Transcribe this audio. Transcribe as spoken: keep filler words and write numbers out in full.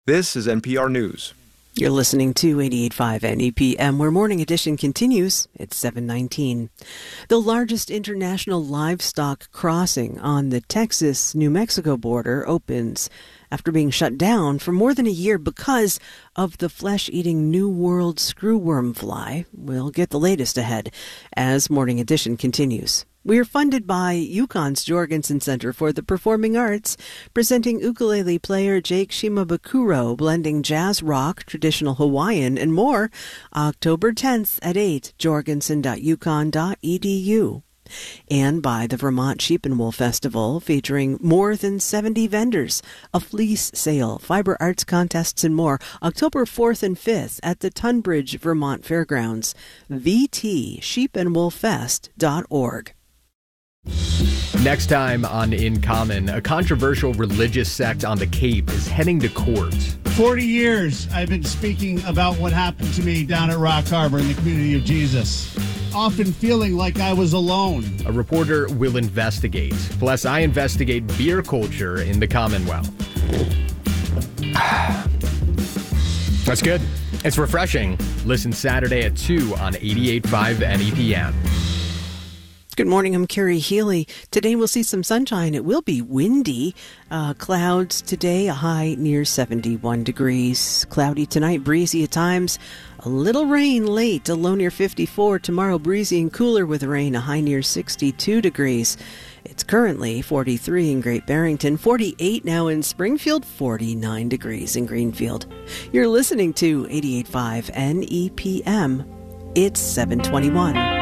This is N P R News. You're listening to eighty-eight point five N E P M, where Morning Edition continues. It's seven nineteen. The largest international livestock crossing on the Texas-New Mexico border opens after being shut down for more than a year because of the flesh-eating New World screwworm fly. We'll get the latest ahead as Morning Edition continues. We are funded by UConn's Jorgensen Center for the Performing Arts, presenting ukulele player Jake Shimabukuro, blending jazz rock, traditional Hawaiian, and more, October tenth at eight, jorgensen dot u conn dot e d u. And by the Vermont Sheep and Wool Festival, featuring more than seventy vendors, a fleece sale, fiber arts contests, and more, October fourth and fifth at the Tunbridge, Vermont Fairgrounds, v t sheep and wool fest dot org. Next time on In Common, a controversial religious sect on the Cape is heading to court. forty years I've been speaking about what happened to me down at Rock Harbor in the community of Jesus, often feeling like I was alone. A reporter will investigate. Plus, I investigate beer culture in the Commonwealth. That's good. It's refreshing. Listen Saturday at two on eighty-eight point five N E P M. Good morning, I'm Carrie Healy. Today we'll see some sunshine. It will be windy. Uh, clouds today, a high near seventy-one degrees. Cloudy tonight, breezy at times. A little rain late, a low near fifty-four. Tomorrow, breezy and cooler with rain, a high near sixty-two degrees. It's currently forty-three in Great Barrington, forty-eight now in Springfield, forty-nine degrees in Greenfield. You're listening to eighty-eight point five N E P M. It's seven twenty-one.